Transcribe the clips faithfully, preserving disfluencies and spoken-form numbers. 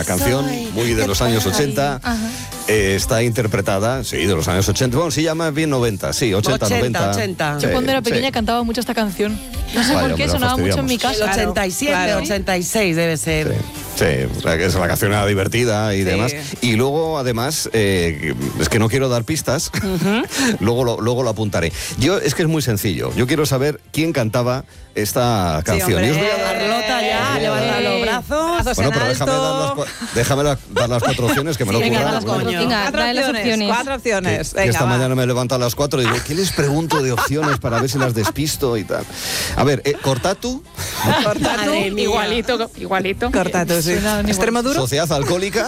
La canción, muy de los años ochenta, eh, está interpretada, sí, de los años ochenta, bueno, sí, ya más bien noventa, sí, ochenta, noventa. ochenta. Yo cuando era pequeña sí. cantaba mucho esta canción. No sé Vaya, por qué, me la sonaba mucho en mi fastidiamos. casa. El ochenta y siete, Claro. ochenta y seis debe ser. Sí, o sea, que es la canción era divertida y Sí. demás. Y luego, además, eh, es que no quiero dar pistas, luego, lo, luego lo apuntaré. Yo, es que es muy sencillo. Yo quiero saber quién cantaba esta canción. hombre. Y os voy a dar- Carlota ya, Eh, levanta los brazos. Brazos Bueno, en pero déjame dar las, alto. cua- déjame la- dar las cuatro opciones, que me lo Venga, ocurra. da las cuatro. coño. Venga, Cuatro trae las opciones, opciones. cuatro opciones. Que Venga, esta va. mañana me levanto a las cuatro y digo, ¿qué les pregunto de opciones para ver si las despisto y tal? A ver, eh, Cortatu, Corta tú. Madre mía. Igualito, igualito. Corta tú, sí. Suenan igual. Extremo duro. Sociedad Alcohólica,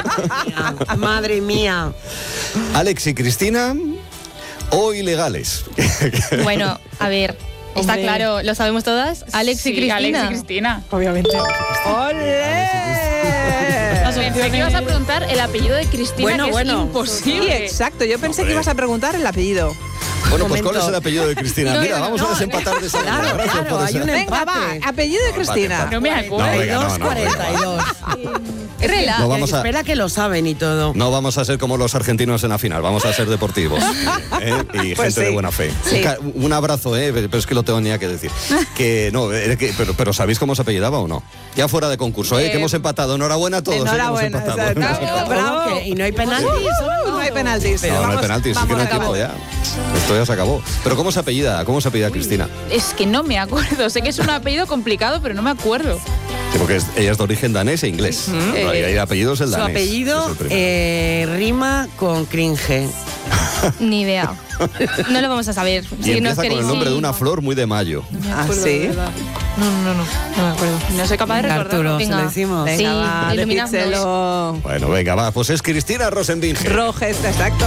Madre mía. Alex y Cristina o Ilegales. Bueno, a ver, está Hombre. claro, lo sabemos todas. Alex y Sí, Cristina. Alex y Cristina. Obviamente. ¡Olé! Pensé que ibas a preguntar el apellido de Cristina, Bueno, que es bueno. Sí, imposible. exacto. Yo pensé Hombre. que ibas a preguntar el apellido. Bueno, pues Momento. ¿cuál es el apellido de Cristina? No, Mira, no, vamos no, a desempatar de esa manera. claro, Gracias claro, por hay esa- un Venga, va. empate. Apellido de Cristina. No me acuerdo. No, venga, no, no, cuarenta y dos. Rela. No vamos a- Espera que lo saben y todo. No vamos a ser como los argentinos en la final, vamos a ser deportivos ¿eh? y Pues gente sí. de buena fe. Sí. Ca- Un abrazo, ¿eh? Pero es que lo tengo ni que decir. Que no, eh, que- pero, pero ¿sabéis cómo se apellidaba o no? Ya fuera de concurso, ¿eh? Eh, que hemos empatado. Enhorabuena a todos. ¿eh? Que hemos Enhorabuena, empatado. exacto. Hemos empatado. Bravo. ¿Cómo que? ¿Y no hay penaltis? No hay penaltis. No, no hay Vamos- penaltis, es que vamos no hay a acabar. tiempo ya. Esto ya se acabó. Pero ¿cómo se apellida? ¿Cómo se apellida Cristina? Es que no me acuerdo. Sé que es un apellido complicado, pero no me acuerdo. Sí, porque es- ella es de origen danés e inglés. No, y el apellido es el Su danés. apellido es el primero. eh, rima con cringe. Ni idea. No lo vamos a saber. y Si nos empieza con queréis. el nombre de una flor muy de mayo. Ah, sí. No, no, no, no, no me acuerdo. No soy capaz de Arturo, recordarlo. se Venga. lo decimos. Venga, Sí, va, iluminadnos. decídselo. Bueno, venga, va. Pues es Cristina Rosenbinge. Rojes, exacto.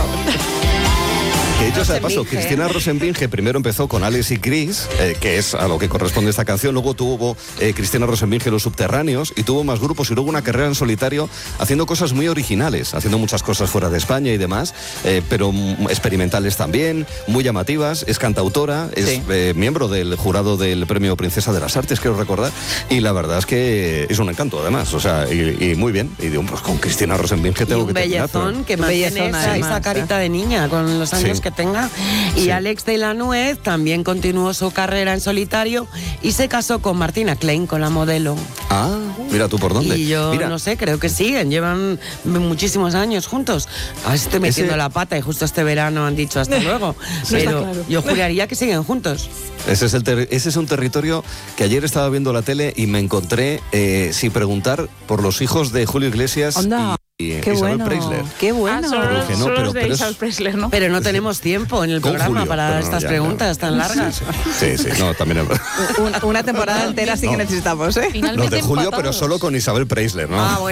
Que dicho sea de paso, Rosenbinge. Cristina Rosenbinge primero empezó con Alex y Chris, eh, que es a lo que corresponde esta canción. Luego tuvo eh, Cristina Rosenbinge Los Subterráneos y tuvo más grupos y luego una carrera en solitario haciendo cosas muy originales, haciendo muchas cosas fuera de España y demás, eh, pero mm, experimentales también, muy llamativas. Es cantautora, es Sí. eh, miembro del jurado del Premio Princesa de las Artes, quiero recordar, y la verdad es que es un encanto además, o sea, y, y muy bien. Y digo, pues con Cristina Rosenbinge Y tengo un que terminar. pero- bellezón que mantiene Bellezona, esa, además, esa ¿eh? carita de niña con los años Sí. que tenga. Y Sí. Alex de la Nuez también continuó su carrera en solitario y se casó con Martina Klein, con la modelo. Ah, mira tú por dónde. Y yo Mira. no sé, creo que siguen, llevan muchísimos años juntos. A ver si estoy metiendo Ese- la pata y justo este verano han dicho hasta luego. Pero yo juraría que siguen juntos. Ese es, el ter- ese es un territorio que ayer estaba viendo la tele y me encontré eh, sin preguntar por los hijos de Julio Iglesias Anda, y, y Qué Isabel bueno. Preisler. Qué Ah, bueno. solo, Pero dije, no, solo pero- los de pero es- Isabel Preisler, ¿no? Pero no tenemos tiempo en el Con programa Julio, para pero no, estas ya, preguntas ya. tan largas. Sí, sí, no, también. Un- una temporada entera sí que No. necesitamos, ¿eh? Los Finalmente de Julio, pero empatados. solo con Isabel Preisler, ¿no? Ah, bueno.